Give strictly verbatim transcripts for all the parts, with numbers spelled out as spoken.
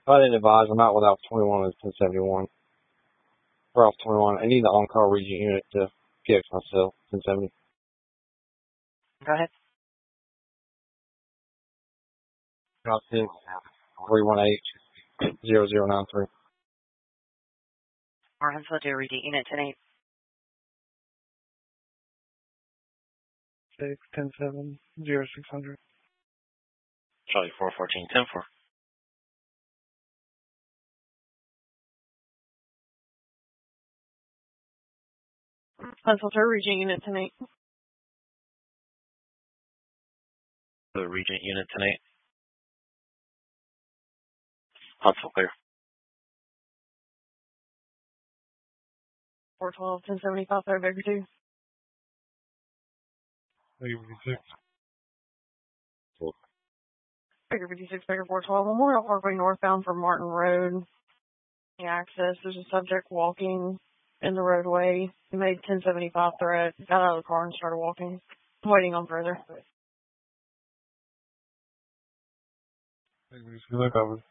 I didn't advise. I'm out without twenty-one with ten seventy-one. Or off twenty-one. I need the on-call region unit to P X myself, ten seventy. Go ahead. Drop six, three one eight, zero zero nine three. Martinsville to Region Unit ten eight. six, ten seven, zero six hundred. Charlie four fourteen, ten four. Huntsville to Region Unit ten eight. The Regent Unit ten eight. Huntsville clear. four twelve, ten seventy-five, third Baker two. Baker fifty-six. Baker fifty-six, Baker four twelve, Memorial Parkway northbound from Martin Road. The access, there's a subject walking in the roadway. He made ten seventy-five threat, got out of the car and started walking. Waiting on further. Baker covered.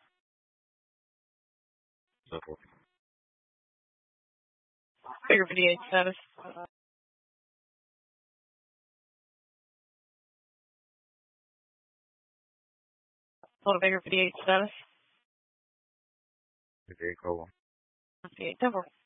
Baker fifty-eight status. Hold Baker fifty-eight status. Okay, cool. fifty-eight, ten four.